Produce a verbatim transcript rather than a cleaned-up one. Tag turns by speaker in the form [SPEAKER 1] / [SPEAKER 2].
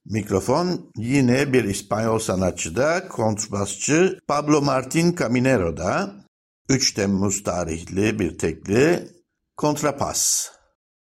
[SPEAKER 1] Mikrofon yine bir İspanyol sanatçıda, kontrbasçı Pablo Martín Caminero'da. üç Temmuz tarihli bir tekli kontrapas.